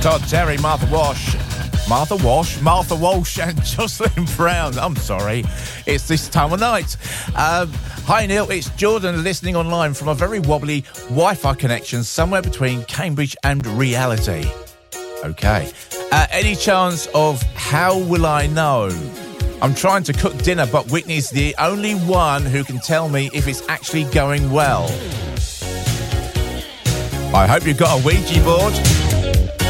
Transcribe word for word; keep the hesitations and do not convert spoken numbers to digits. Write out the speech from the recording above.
Todd Terry, Martha Wash, Martha Wash, Martha Walsh and Jocelyn Brown. I'm sorry, it's this time of night. Um, hi Neil, it's Jordan listening online from a very wobbly Wi-Fi connection somewhere between Cambridge and reality. Okay. Uh, any chance of How Will I Know? I'm trying to cook dinner, but Whitney's the only one who can tell me if it's actually going well. I hope you've got a Ouija board.